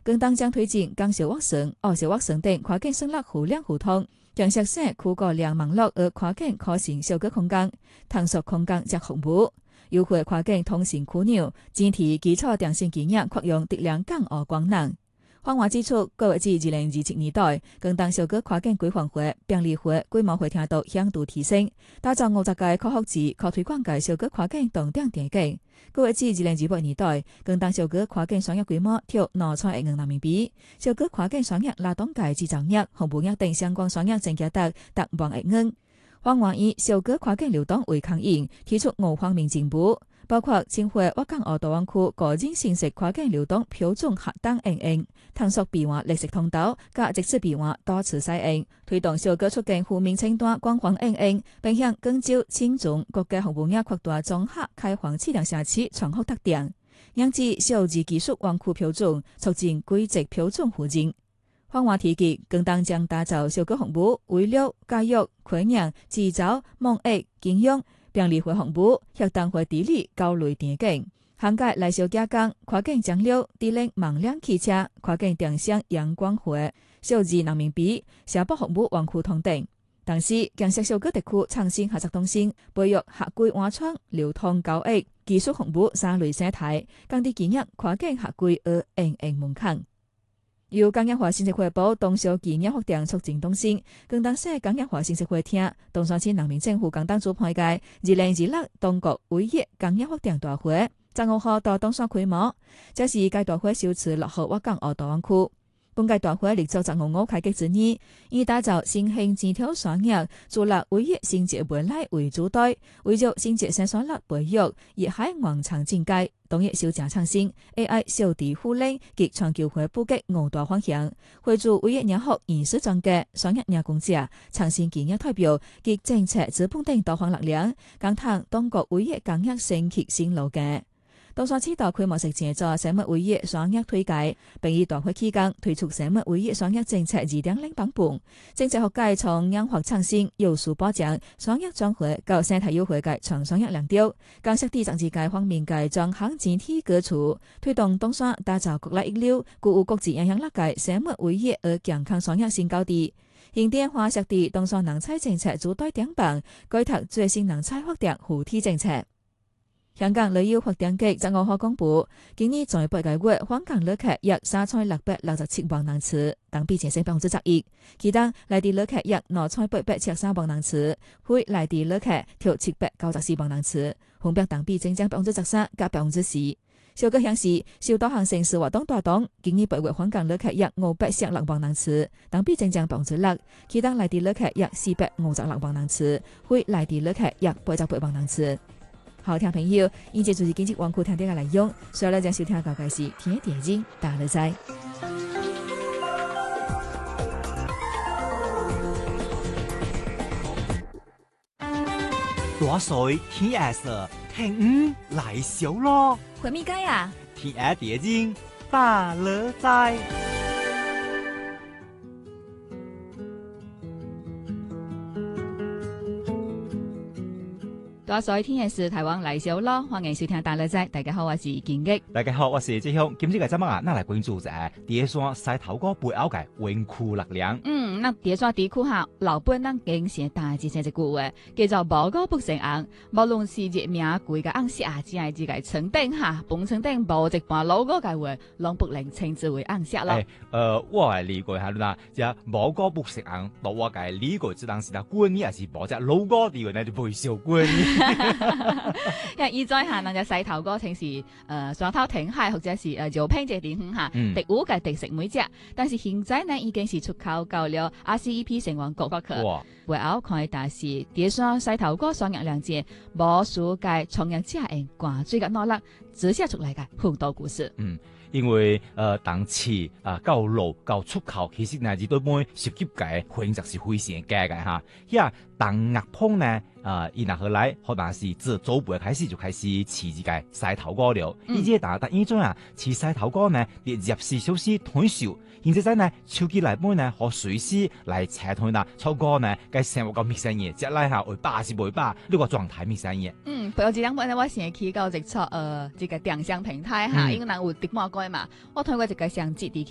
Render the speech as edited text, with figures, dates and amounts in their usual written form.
更當將推進江小沃省、奧小沃省等跨境省立互聯互通，將實施跨國兩網絡而跨境可行小個空間、探索空間及服務，優化跨境通信樞紐，整體基礎電信技術擴容質量港澳功能。黃華指出，計劃至2027年代，更當小個跨境規劃會、便利會、規模會聽到響度提升，打造50個可複製、可推廣嘅小個跨境動點點計。計劃至2028年代，更當小個跨境商業規模超200億元人民幣，小個跨境商業拉動嘅製造業、服務業等相關商業增加達100億元。黃華以小個跨境流動為牽引，提出5方面進步，包括深化粵港澳大灣區個人信息跨境流動標準核單應用，探索變換綠色通道，加直接變換多次使用，推動小個出境負面清單廣泛應用，並向廣州、青中國家服務業擴大綜合開放市場社區全國特點，引致數字技術灣區標準，促進規則標準互認。黃華提及，更當將打造小個服務為了教育、開業、製造、貿易、金融、便利會服務、協同會地理、交流等等，涵蓋內銷加工、跨境物流、智能網聯汽車、跨境電商、陽光會、數字人民幣、社保服務灣區通等。同時，建設小個地區創新合作中心，培育合規安全、流通交易、技術服務三類生態，降低企業跨境合規而應用門檻。由工業化信息匯報東小企業發展促進中心，更當設工業化信息會廳，東山市人民政府剛當主辦嘅2026中國唯一工業發展大會，15號到東山開幕。這是該大會首次落戶粵港澳大灣區。本屆大會立足15號開局之意，以打造新興枝條產業，助力唯一新捷未來為主題，為咗新捷生產力培育，以海岸長進階、農業小價創新、AI 小地互聯及全球化布局5大方向，匯聚唯一兩學研師專家、商業業工者、創新企業代表及政策資本等多方力量，講談中國唯一工業升級新路徑。東山市道規模式製作生物唯一商業推介，並以大會期間推出生物唯一商業政策2.0版本。政策學界從研發創新、有數保障、商業轉換到生態優化嘅全商業亮調，更設地政治界方面嘅專項整體革除，推動東山打造國內一流、具有國際影響力嘅生物唯一而健康商業新高地。現代化設地東山農產政策主體典範，改拓最新農產發展扶持政策。香港旅遊發展局15號公布，今年在8個月訪港旅客約3667萬人次，同比上升11%。其中內地旅客約2873萬人次，非內地旅客約794萬人次，分別同比增長13%加4%。小個顯示，受多項城市活動帶動，今年8月訪港旅客約516萬人次，同比增長6%。其中內地旅客約456萬人次，非內地旅客約88萬人次。好聽朋友，以及注意經濟網庫聽啲嘅內容，所以咧將收聽到嘅是天電影大樂仔。 大水天黑色，聽來小咯。 回咪街啊？ 天黑電影大樂仔。 大水天嘅是台灣來小咯，歡迎收聽大樂仔。大家好，我是建吉。 大家好，我是志雄。今日嘅節目啊，咱來關注一下第山西頭哥背後嘅園區力量。 那第山地區下老本咱經常大致上一句話，叫做無果不成紅。無論是熱名貴嘅紅色啊，只係自己成頂下，本成頂無一半老果嘅話，攏不能稱之為紅色咯。 我係理解下啦，就無果不成紅，到我嘅理解只當是啦，觀念係是無只老果地方咧就唔會少觀念。 因為依在下，咱就西頭哥稱是雙頭挺海或者是油拼這地方下，第五嘅特色每隻，但是現在呢已經是出口到了RCEP 成員國去。背後看大是第山西頭哥雙日兩節，無數嘅創業者人掛最嘅努力，只寫出來嘅好多故事。 因為當時到路到出口，其實呢，都每涉及嘅選擇是非常佳嘅哈。呀，當壓碰呢，伊若後來可能是自祖輩開始就開始飼這個西頭哥了。伊即但依種啊，飼西頭哥呢，連24小時推售，現在呢，手機內面呢，可隨時來查睇啦，超過呢，嘅生活個密生嘢，即係下為80是為80呢個狀態密生嘢。 譬如這兩本呢，我先去到這個電商平台哈，因為有直播過嘛，我睇過一個相機